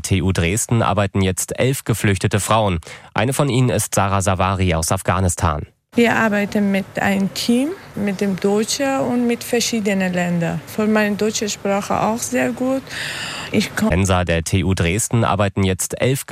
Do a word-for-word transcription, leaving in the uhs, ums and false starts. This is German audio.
T U Dresden arbeiten jetzt elf geflüchtete Frauen. Eine von ihnen ist Sarah Savari aus Afghanistan. Wir arbeiten mit einem Team, mit dem Deutschen und mit verschiedenen Ländern. Für meine deutsche Sprache auch sehr gut. Ich Mensa der T U Dresden arbeiten jetzt elf